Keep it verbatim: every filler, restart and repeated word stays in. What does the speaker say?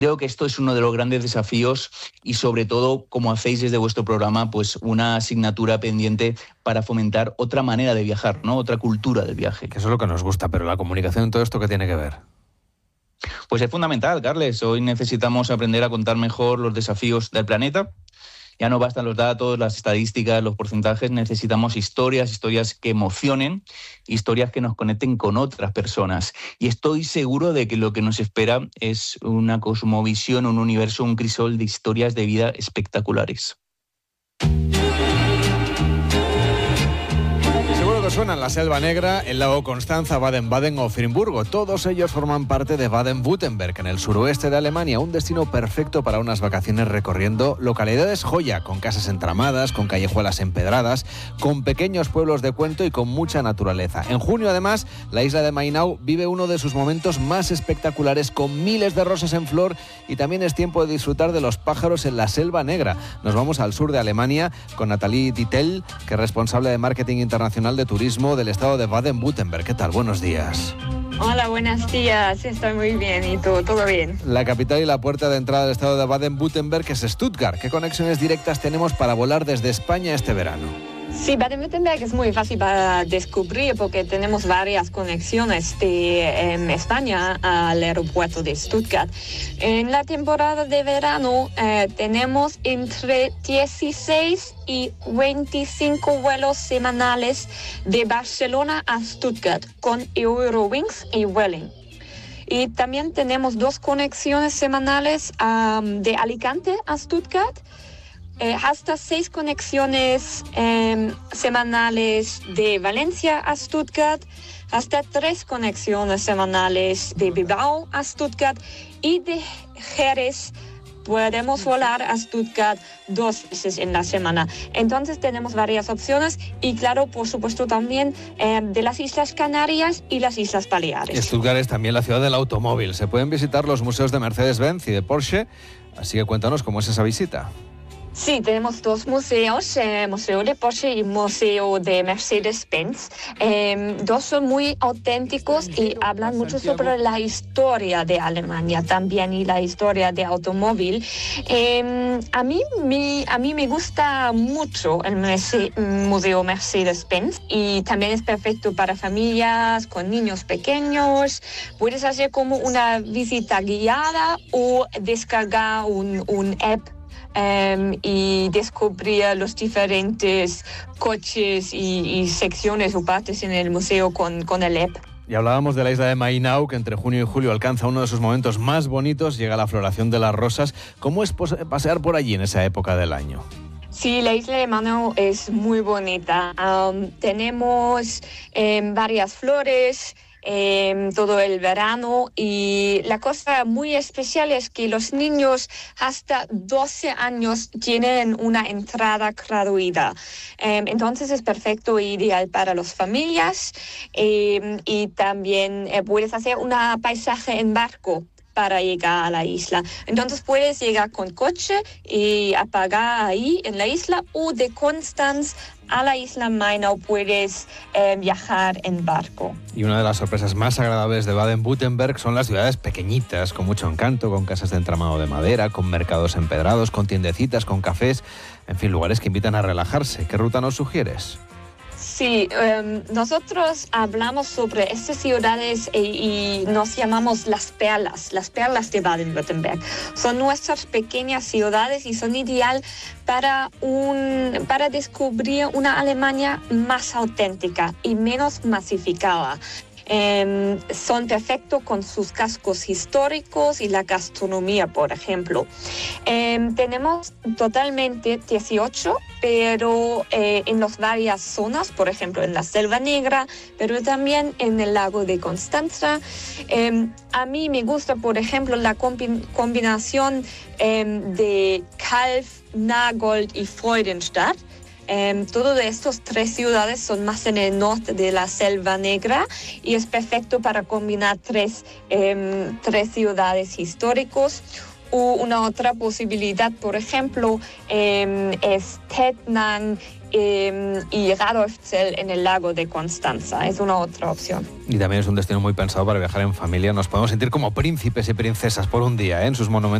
Creo que esto es uno de los grandes desafíos y sobre todo, como hacéis desde vuestro programa, pues una asignatura pendiente para fomentar otra manera de viajar, ¿no? Otra cultura del viaje. Que eso es lo que nos gusta, pero la comunicación en todo esto, ¿qué tiene que ver? Pues es fundamental, Carles. Hoy necesitamos aprender a contar mejor los desafíos del planeta. Ya no bastan los datos, las estadísticas, los porcentajes, necesitamos historias, historias que emocionen, historias que nos conecten con otras personas. Y estoy seguro de que lo que nos espera es una cosmovisión, un universo, un crisol de historias de vida espectaculares. Suenan la Selva Negra, el lago Constanza, Baden-Baden o Friburgo. Todos ellos forman parte de Baden-Württemberg, en el suroeste de Alemania, un destino perfecto para unas vacaciones recorriendo localidades joya, con casas entramadas, con callejuelas empedradas, con pequeños pueblos de cuento y con mucha naturaleza. En junio, además, la isla de Mainau vive uno de sus momentos más espectaculares, con miles de rosas en flor, y también es tiempo de disfrutar de los pájaros en la Selva Negra. Nos vamos al sur de Alemania con Nathalie Dittel, que es responsable de marketing internacional de turismo del estado de Baden-Württemberg. ¿Qué tal? Buenos días. Hola, buenos días. Estoy muy bien. ¿Y tú? ¿Todo bien? La capital y la puerta de entrada del estado de Baden-Württemberg es Stuttgart. ¿Qué conexiones directas tenemos para volar desde España este verano? Sí, Baden-Württemberg es muy fácil para descubrir porque tenemos varias conexiones de eh, España al aeropuerto de Stuttgart. En la temporada de verano eh, tenemos entre dieciséis y veinticinco vuelos semanales de Barcelona a Stuttgart con Eurowings y Vueling. Y también tenemos dos conexiones semanales um, de Alicante a Stuttgart. Eh, hasta seis conexiones eh, semanales de Valencia a Stuttgart, hasta tres conexiones semanales de Bilbao a Stuttgart y de Jerez podemos volar a Stuttgart dos veces en la semana. Entonces tenemos varias opciones y claro, por supuesto también eh, de las Islas Canarias y las Islas Baleares. Stuttgart es también la ciudad del automóvil. Se pueden visitar los museos de Mercedes-Benz y de Porsche, así que cuéntanos cómo es esa visita. Sí, tenemos dos museos, eh, Museo de Porsche y Museo de Mercedes-Benz. Eh, dos son muy auténticos y hablan mucho sobre la historia de Alemania también y la historia de automóvil. Eh, a, mí, mi, a mí me gusta mucho el Merce- Museo Mercedes-Benz y también es perfecto para familias con niños pequeños. Puedes hacer como una visita guiada o descargar un, un app Um, y descubrir los diferentes coches y, y secciones o partes en el museo con, con el app. Y hablábamos de la isla de Mainau, que entre junio y julio alcanza uno de sus momentos más bonitos, llega la floración de las rosas. ¿Cómo es pasear por allí en esa época del año? Sí, la isla de Mainau es muy bonita. Um, tenemos um, varias flores, Eh, todo el verano, y la cosa muy especial es que los niños hasta doce años tienen una entrada gratuita. Eh, entonces es perfecto e ideal para las familias eh, y también eh, puedes hacer un paisaje en barco para llegar a la isla. Entonces puedes llegar con coche y apagar ahí en la isla, o de Constanz a la isla Mainau puedes eh, viajar en barco. Y una de las sorpresas más agradables de Baden-Württemberg son las ciudades pequeñitas, con mucho encanto, con casas de entramado de madera, con mercados empedrados, con tiendecitas, con cafés, en fin, lugares que invitan a relajarse. ¿Qué ruta nos sugieres? Sí, um, nosotros hablamos sobre estas ciudades y, y nos llamamos las perlas, las perlas de Baden-Württemberg. Son nuestras pequeñas ciudades y son ideal para, un, para descubrir una Alemania más auténtica y menos masificada. Eh, son perfectos con sus cascos históricos y la gastronomía, por ejemplo. Eh, tenemos totalmente dieciocho, pero eh, en las varias zonas, por ejemplo en la Selva Negra, pero también en el lago de Constanza. Eh, a mí me gusta, por ejemplo, la combi- combinación eh, de Calw, Nagold y Freudenstadt. Um, todas estas tres ciudades son más en el norte de la Selva Negra y es perfecto para combinar tres, um, tres ciudades históricas. O una otra posibilidad, por ejemplo, eh, es Tetnan eh, y Radolfzell en el lago de Constanza. Es una otra opción. Y también es un destino muy pensado para viajar en familia. Nos podemos sentir como príncipes y princesas por un día, ¿eh? En sus monumentos